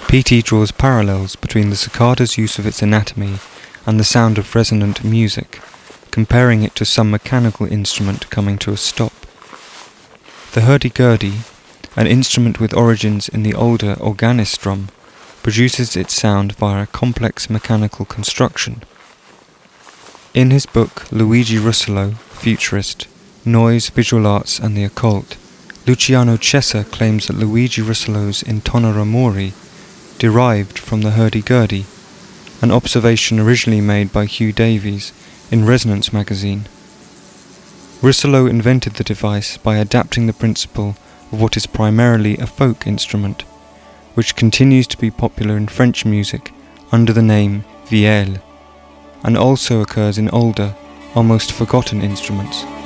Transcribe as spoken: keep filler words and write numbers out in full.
P T draws parallels between the cicada's use of its anatomy and the sound of resonant music, comparing it to some mechanical instrument coming to a stop. The hurdy-gurdy, an instrument with origins in the older organistrum, produces its sound via a complex mechanical construction. In his book Luigi Russolo, Futurist, Noise, Visual Arts and the Occult, Luciano Cessa claims that Luigi Russolo's Intonare Mori derived from the hurdy-gurdy, an observation originally made by Hugh Davies in Resonance magazine. Russolo invented the device by adapting the principle of what is primarily a folk instrument, which continues to be popular in French music under the name vielle, and also occurs in older, almost forgotten instruments.